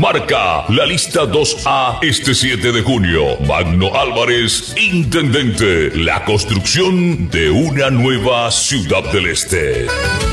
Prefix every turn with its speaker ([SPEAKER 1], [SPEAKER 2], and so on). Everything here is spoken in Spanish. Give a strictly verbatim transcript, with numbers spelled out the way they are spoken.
[SPEAKER 1] Marca la lista dos A este siete de junio. Magno Álvarez, intendente. La construcción de una nueva Ciudad del Este.